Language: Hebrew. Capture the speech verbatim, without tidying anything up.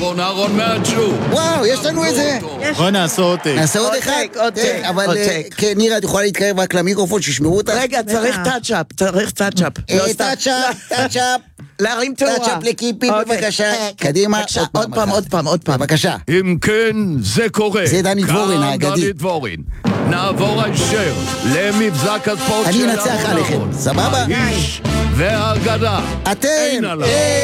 אהרון, אהרון מהג'ו. וואו, יש לנו איזה... בואי נעשה עוד טייק. נעשה עוד עוד אחד. טייק, עוד טייק, אבל עוד אה, טייק. כן, נירה, את יכולה להתקרב רק למיקרופון, שישמעו אותך? רגע, צריך טאצ'אפ, צריך טאצ'אפ. טאצ'אפ, טאצ'אפ. להרים תאורה. טאצ'אפ לקיפי, אוקיי. בבקשה. קדימה, בבקשה, עוד פעם, עוד פעם, עוד פעם. בבקשה. אם כן, זה קורה. זה דני דבורין, כאן האגדי. דני דבורין. נעבור הישר למבזק הספורט אני של אנצח אהרון עליכם, אהרון. סבבה? האיש והאגדה. אתם! אין עליו. אה,